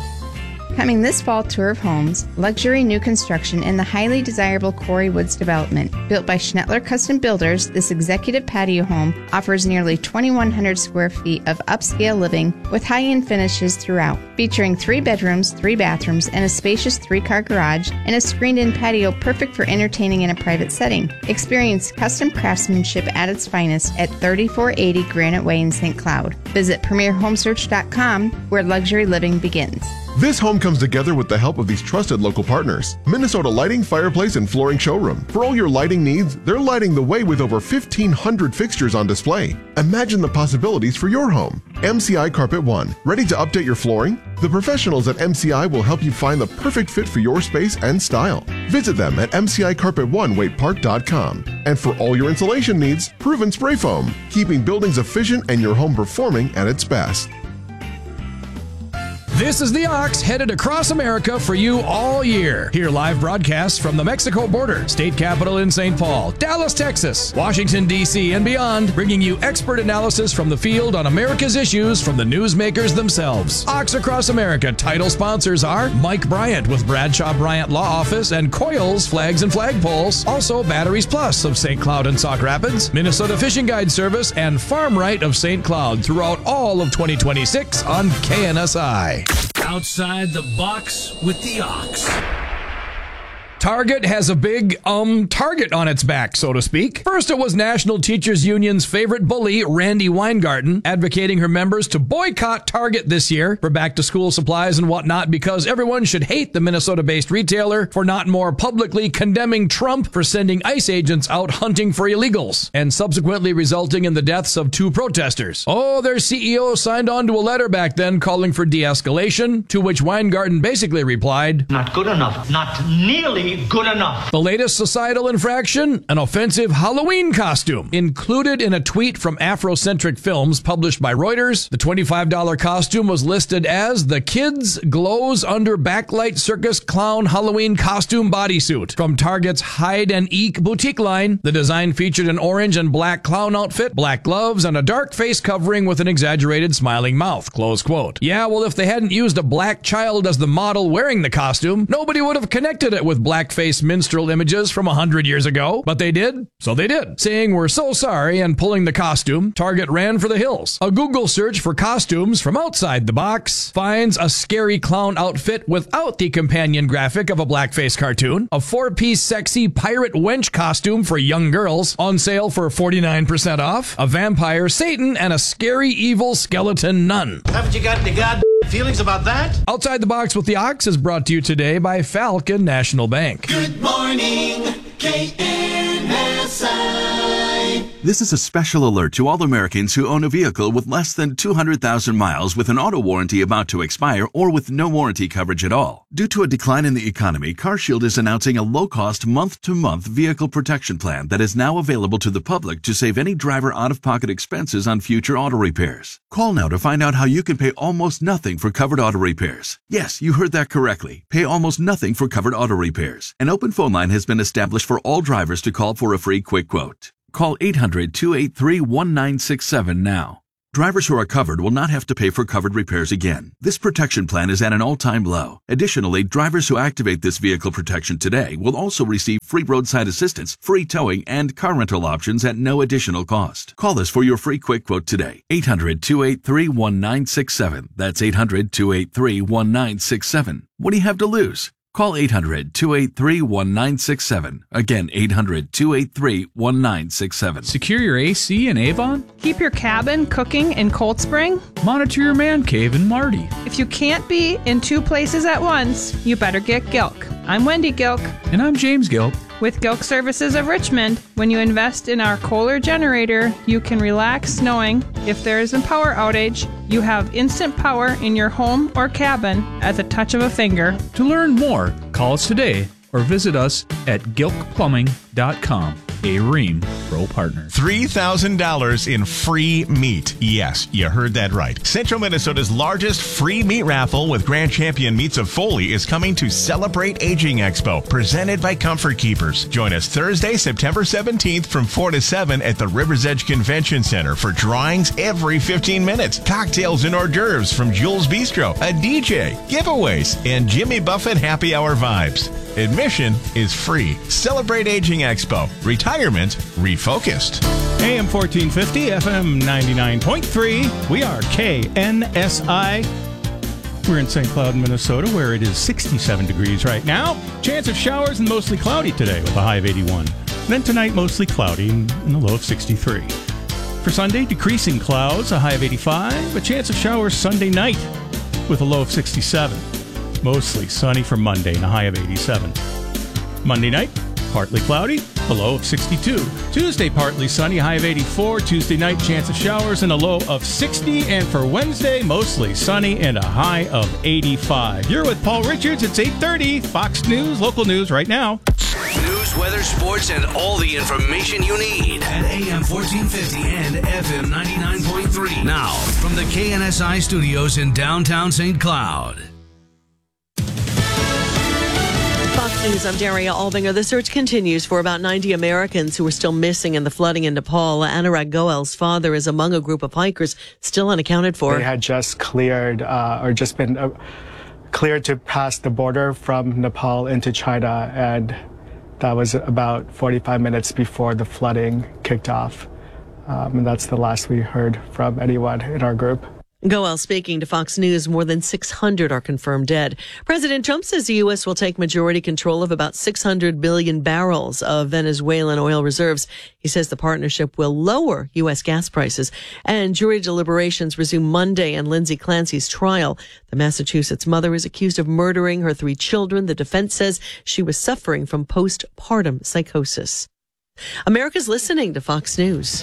Coming this fall, Tour of Homes, luxury new construction in the highly desirable Quarry Woods development. Built by Schnettler Custom Builders, this executive patio home offers nearly twenty-one hundred square feet of upscale living with high-end finishes throughout. Featuring three bedrooms, three bathrooms, and a spacious three-car garage, and a screened-in patio perfect for entertaining in a private setting. Experience custom craftsmanship at its finest at thirty-four eighty Granite Way in Saint Cloud. Visit premier home search dot com, where luxury living begins. This home comes together with the help of these trusted local partners. Minnesota Lighting, Fireplace, and Flooring Showroom. For all your lighting needs, they're lighting the way with over fifteen hundred fixtures on display. Imagine the possibilities for your home. M C I Carpet One. Ready to update your flooring? The professionals at M C I will help you find the perfect fit for your space and style. Visit them at m c i carpet one waite park dot com. And for all your insulation needs, Proven Spray Foam. Keeping buildings efficient and your home performing at its best. This is the Ox headed across America for you all year. Hear live broadcasts from the Mexico border, state capital in Saint Paul, Dallas, Texas, Washington, D C, and beyond, bringing you expert analysis from the field on America's issues from the newsmakers themselves. Ox Across America title sponsors are Mike Bryant with Bradshaw Bryant Law Office and Coils Flags and Flagpoles. Also Batteries Plus of Saint Cloud and Sauk Rapids, Minnesota Fishing Guide Service, and Farm Right of Saint Cloud throughout all of twenty twenty-six on K N S I. Outside the box with the Ox. Target has a big, um, target on its back, so to speak. First, it was National Teachers Union's favorite bully, Randy Weingarten, advocating her members to boycott Target this year for back-to-school supplies and whatnot because everyone should hate the Minnesota-based retailer for not more publicly condemning Trump for sending ICE agents out hunting for illegals, and subsequently resulting in the deaths of two protesters. Oh, their C E O signed on to a letter back then calling for de-escalation, to which Weingarten basically replied, "Not good enough. Not nearly good enough." The latest societal infraction, an offensive Halloween costume. Included in a tweet from Afrocentric Films published by Reuters, the twenty-five dollars costume was listed as the Kids Glows Under Backlight Circus Clown Halloween Costume Bodysuit from Target's Hide and Eek boutique line. The design featured an orange and black clown outfit, black gloves, and a dark face covering with an exaggerated smiling mouth. Close quote. Yeah, well, if they hadn't used a black child as the model wearing the costume, nobody would have connected it with black blackface minstrel images from a hundred years ago. But they did, so they did. Saying we're so sorry and pulling the costume, Target ran for the hills. A Google search for costumes from outside the box finds a scary clown outfit without the companion graphic of a blackface cartoon, a four-piece sexy pirate wench costume for young girls on sale for forty-nine percent off, a vampire Satan, and a scary evil skeleton nun. Haven't you got any goddamn feelings about that? Outside the Box with the Ox is brought to you today by Falcon National Bank. Good morning, K N S This is a special alert to all Americans who own a vehicle with less than two hundred thousand miles with an auto warranty about to expire or with no warranty coverage at all. Due to a decline in the economy, CarShield is announcing a low-cost month-to-month vehicle protection plan that is now available to the public to save any driver out-of-pocket expenses on future auto repairs. Call now to find out how you can pay almost nothing for covered auto repairs. Yes, you heard that correctly. Pay almost nothing for covered auto repairs. An open phone line has been established for all drivers to call for a free quick quote. Call eight hundred, two eight three, one nine six seven now. Drivers who are covered will not have to pay for covered repairs again. This protection plan is at an all-time low. Additionally, drivers who activate this vehicle protection today will also receive free roadside assistance, free towing, and car rental options at no additional cost. Call us for your free quick quote today. eight hundred, two eight three, one nine six seven. That's eight hundred, two eight three, one nine six seven. What do you have to lose? Call eight hundred, two eight three, one nine six seven. Again, eight hundred, two eight three, one nine six seven. Secure your A C in Avon? Keep your cabin cooking in Cold Spring? Monitor your man cave in Marty. If you can't be in two places at once, you better get Gilk. I'm Wendy Gilk. And I'm James Gilk. With Gilk Services of Richmond, when you invest in our Kohler generator, you can relax knowing if there is a power outage, you have instant power in your home or cabin at the touch of a finger. To learn more, call us today or visit us at gilk plumbing dot com. A Ream Pro Partner. three thousand dollars in free meat. Yes, you heard that right. Central Minnesota's largest free meat raffle with Grand Champion Meats of Foley is coming to Celebrate Aging Expo, presented by Comfort Keepers. Join us Thursday, September seventeenth from four to seven at the River's Edge Convention Center for drawings every fifteen minutes, cocktails and hors d'oeuvres from Jules Bistro, a D J, giveaways, and Jimmy Buffett happy hour vibes. Admission is free. Celebrate Aging Expo. Retirement refocused. A M fourteen fifty, F M ninety-nine point three. We are K N S I. We're in Saint Cloud, Minnesota, where it is sixty-seven degrees right now. Chance of showers and mostly cloudy today with a high of eighty-one. Then tonight, mostly cloudy and a low of sixty-three. For Sunday, decreasing clouds, a high of eighty-five. A chance of showers Sunday night with a low of sixty-seven. Mostly sunny for Monday and a high of eighty-seven. Monday night, partly cloudy, a low of sixty-two. Tuesday, partly sunny, high of eighty-four. Tuesday night, chance of showers and a low of sixty. And for Wednesday, mostly sunny and a high of eighty-five. You're with Paul Richards. It's eight thirty. Fox News, local news right now. News, weather, sports, and all the information you need at A M fourteen fifty and F M ninety-nine point three. Now, from the K N S I studios in downtown Saint Cloud. Fox News, I'm Daria Albinger. The search continues for about ninety Americans who are still missing in the flooding in Nepal. Anurag Goel's father is among a group of hikers still unaccounted for. They had just cleared uh, or just been uh, cleared to pass the border from Nepal into China, and that was about forty-five minutes before the flooding kicked off. Um, and that's the last we heard from anyone in our group. Goel speaking to Fox News. More than six hundred are confirmed dead. President Trump says the U S will take majority control of about six hundred billion barrels of Venezuelan oil reserves. He says the partnership will lower U S gas prices. And jury deliberations resume Monday in Lindsay Clancy's trial. The Massachusetts mother is accused of murdering her three children. The defense says she was suffering from postpartum psychosis. America's listening to Fox News.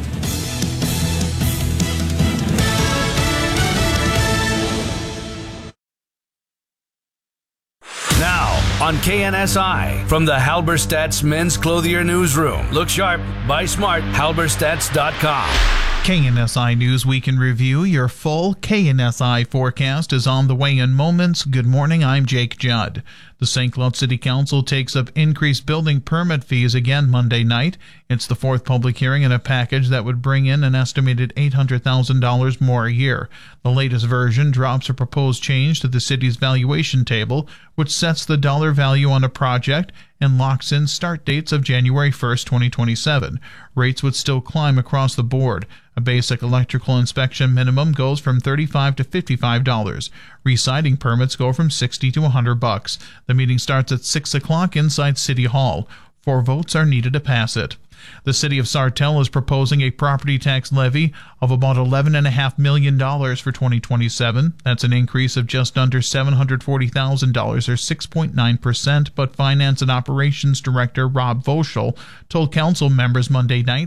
Now, on K N S I, from the Halberstadt's Men's Clothier Newsroom. Look sharp, buy smart, halberstadts dot com. K N S I News Week in Review. Your full K N S I forecast is on the way in moments. Good morning, I'm Jake Judd. The Saint Cloud City Council takes up increased building permit fees again Monday night. It's the fourth public hearing in a package that would bring in an estimated eight hundred thousand dollars more a year. The latest version drops a proposed change to the city's valuation table, which sets the dollar value on a project and locks in start dates of January first, twenty twenty-seven. Rates would still climb across the board. A basic electrical inspection minimum goes from thirty-five dollars to fifty-five dollars. Reciting permits go from sixty to one hundred bucks. The meeting starts at six o'clock inside City Hall. Four votes are needed to pass it. The city of Sartell is proposing a property tax levy of about eleven point five million dollars for twenty twenty-seven. That's an increase of just under seven hundred forty thousand dollars or six point nine percent, but Finance and Operations Director Rob Voschel told council members Monday night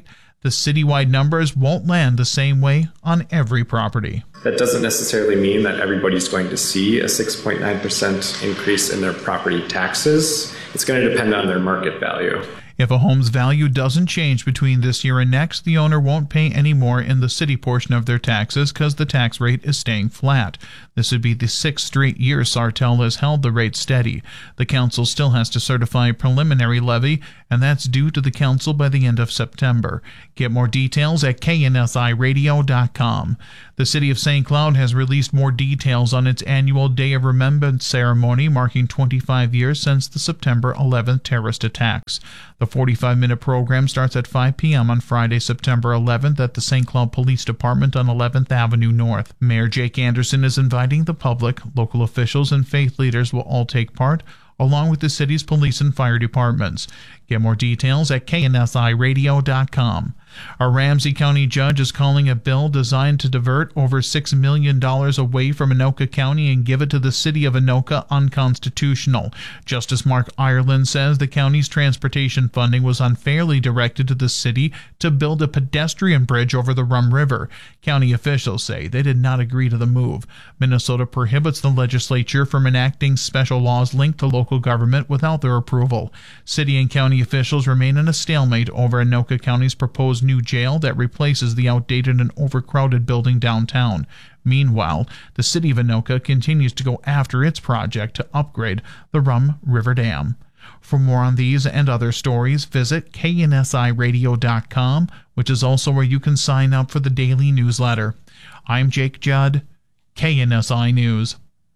The citywide numbers won't land the same way on every property. That doesn't necessarily mean that everybody's going to see a six point nine percent increase in their property taxes. It's going to depend on their market value. If a home's value doesn't change between this year and next, the owner won't pay any more in the city portion of their taxes because the tax rate is staying flat. This would be the sixth straight year Sartell has held the rate steady. The council still has to certify a preliminary levy, and that's due to the council by the end of September. Get more details at K N S I radio dot com. The city of Saint Cloud has released more details on its annual Day of Remembrance ceremony, marking twenty-five years since the September eleventh terrorist attacks. The forty-five minute program starts at five p.m. on Friday, September eleventh at the Saint Cloud Police Department on eleventh Avenue North. Mayor Jake Anderson is inviting the public. Local officials and faith leaders will all take part, along with the city's police and fire departments. Get more details at K N S I radio dot com. A Ramsey County judge is calling a bill designed to divert over six million dollars away from Anoka County and give it to the city of Anoka unconstitutional. Justice Mark Ireland says the county's transportation funding was unfairly directed to the city to build a pedestrian bridge over the Rum River. County officials say they did not agree to the move. Minnesota prohibits the legislature from enacting special laws linked to local government without their approval. City and county officials remain in a stalemate over Anoka County's proposed new jail that replaces the outdated and overcrowded building downtown. Meanwhile, the city of Anoka continues to go after its project to upgrade the Rum River Dam. For more on these and other stories, visit K N S I radio dot com, which is also where you can sign up for the daily newsletter. I'm Jake Judd, K N S I News.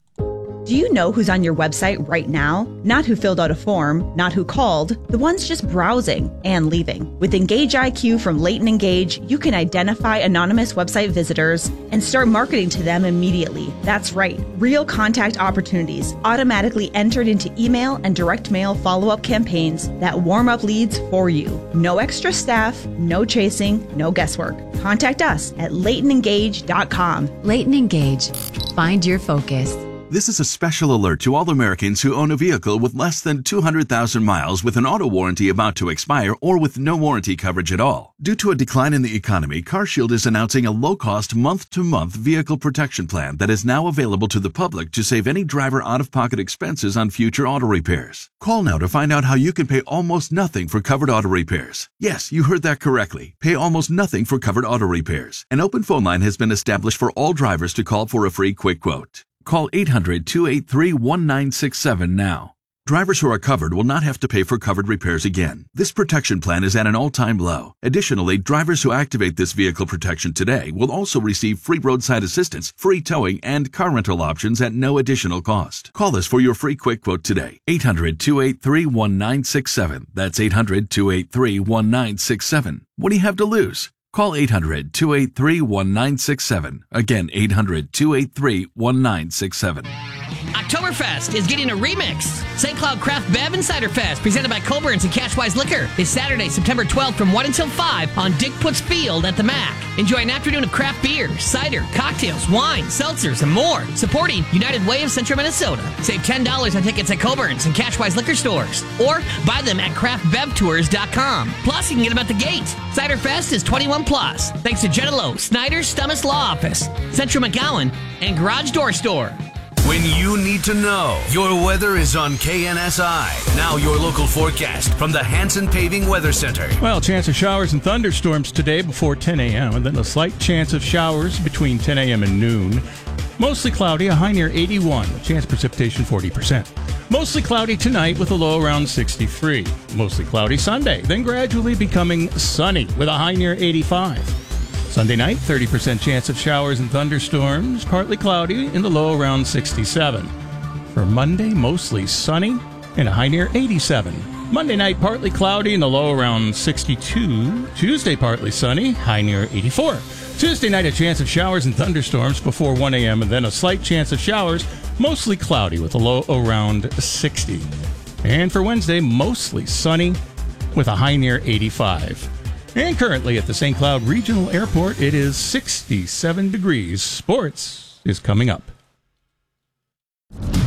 Do you know who's on your website right now? Not who filled out a form, not who called, the ones just browsing and leaving. With Engage I Q from Leighton Engage, you can identify anonymous website visitors and start marketing to them immediately. That's right, real contact opportunities automatically entered into email and direct mail follow-up campaigns that warm up leads for you. No extra staff, no chasing, no guesswork. Contact us at Leighton Engage dot com. Leighton Engage. Find your focus. This is a special alert to all Americans who own a vehicle with less than two hundred thousand miles with an auto warranty about to expire or with no warranty coverage at all. Due to a decline in the economy, CarShield is announcing a low-cost month-to-month vehicle protection plan that is now available to the public to save any driver out-of-pocket expenses on future auto repairs. Call now to find out how you can pay almost nothing for covered auto repairs. Yes, you heard that correctly. Pay almost nothing for covered auto repairs. An open phone line has been established for all drivers to call for a free quick quote. Call eight hundred, two eight three, one nine six seven now. Drivers who are covered will not have to pay for covered repairs again. This protection plan is at an all-time low. Additionally, drivers who activate this vehicle protection today will also receive free roadside assistance, free towing, and car rental options at no additional cost. Call us for your free quick quote today. eight hundred, two eight three, one nine six seven. That's eight hundred, two eight three, one nine six seven. What do you have to lose? Call eight hundred, two eight three, one nine six seven. Again, eight hundred, two eight three, one nine six seven. Oktoberfest is getting a remix. Saint Cloud Craft Bev and Cider Fest, presented by Coborn's and Cashwise Liquor, is Saturday, September twelfth from one until five on Dick Putz Field at the Mac. Enjoy an afternoon of craft beer, cider, cocktails, wine, seltzers, and more. Supporting United Way of Central Minnesota. Save ten dollars on tickets at Coborn's and Cashwise Liquor stores. Or buy them at craft bev tours dot com. Plus, you can get them at the gate. Cider Fest is twenty-one plus. Thanks to Jetalo, Snyder's Stummis Law Office, Central McGowan, and Garage Door Store. When you need to know, your weather is on K N S I. Now your local forecast from the Hanson Paving Weather Center. Well, chance of showers and thunderstorms today before ten a.m. and then a slight chance of showers between ten a.m. and noon. Mostly cloudy, a high near eighty-one. Chance of precipitation forty percent. Mostly cloudy tonight with a low around sixty-three. Mostly cloudy Sunday, then gradually becoming sunny with a high near eighty-five. Sunday night, thirty percent chance of showers and thunderstorms, partly cloudy in the low around sixty-seven. For Monday, mostly sunny and a high near eighty-seven. Monday night, partly cloudy in the low around sixty-two. Tuesday, partly sunny, high near eighty-four. Tuesday night, a chance of showers and thunderstorms before one a.m. and then a slight chance of showers, mostly cloudy with a low around sixty. And for Wednesday, mostly sunny with a high near eighty-five. And currently at the Saint Cloud Regional Airport, it is sixty-seven degrees. Sports is coming up.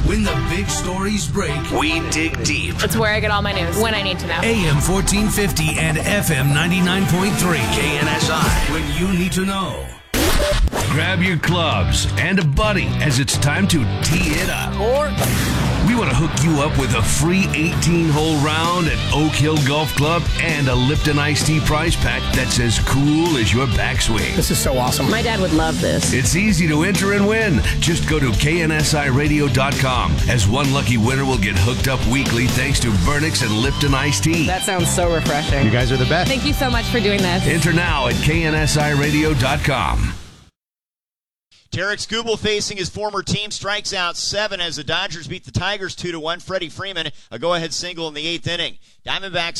When the big stories break, we dig deep. It's where I get all my news when I need to know. A M fourteen fifty and F M ninety-nine point three. K N S I. When you need to know. Grab your clubs and a buddy as it's time to tee it up. Or we want to hook you up with a free eighteen-hole round at Oak Hill Golf Club and a Lipton Iced Tea prize pack that's as cool as your backswing. This is so awesome. My dad would love this. It's easy to enter and win. Just go to K N S I radio dot com, as one lucky winner will get hooked up weekly thanks to Vernix and Lipton Iced Tea. That sounds so refreshing. You guys are the best. Thank you so much for doing this. Enter now at K N S I radio dot com. Tarek Skubal facing his former team strikes out seven as the Dodgers beat the Tigers two to one. Freddie Freeman, a go-ahead single in the eighth inning. Diamondbacks